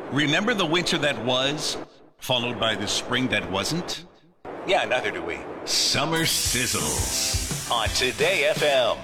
Remember the winter that was, followed by the spring that wasn't? Yeah, neither do we. Summer Sizzles On Today FM.